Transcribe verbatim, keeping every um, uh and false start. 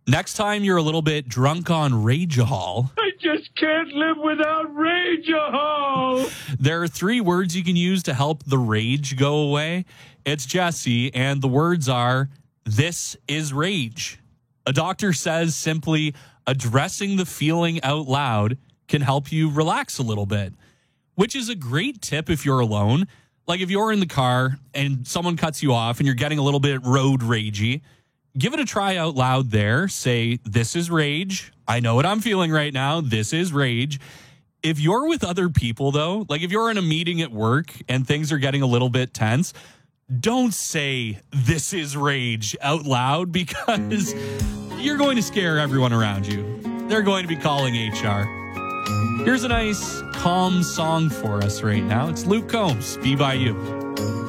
Next time you're a little bit drunk on Rageahol, I just can't live without Rageahol. There are three words you can use to help the rage go away. It's Jesse, and the words are, this is rage. A doctor says simply addressing the feeling out loud can help you relax a little bit, which is a great tip if you're alone. Like if you're in the car and someone cuts you off and you're getting a little bit road ragey, give it a try out loud there. Say, this is rage. I know what I'm feeling right now. This is rage. If you're with other people, though, like if you're in a meeting at work and things are getting a little bit tense, don't say this is rage out loud because you're going to scare everyone around you. They're going to be calling H R. Here's a nice, calm song for us right now. It's Luke Combs, Be By You.